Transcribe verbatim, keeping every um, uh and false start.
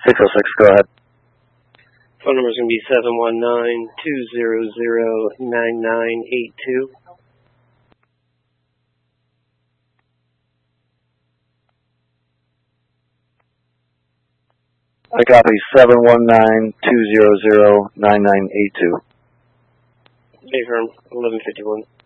six oh six, go ahead. Phone number is going to be seven one nine, two zero zero, nine nine eight two. I copy seven one nine, two zero zero, nine nine eight two. Affirm, eleven fifty-one.